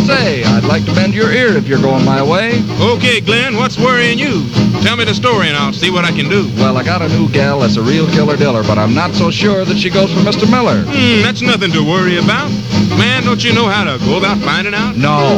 say, I'd like to bend your ear if you're going my way. Okay, Glenn, what's worrying you? Tell me the story and I'll see what I can do. Well, I got a new gal that's a real killer-diller, but I'm not so sure that she goes for Mr. Miller. That's nothing to worry about. Man, don't you know how to go about finding out? No.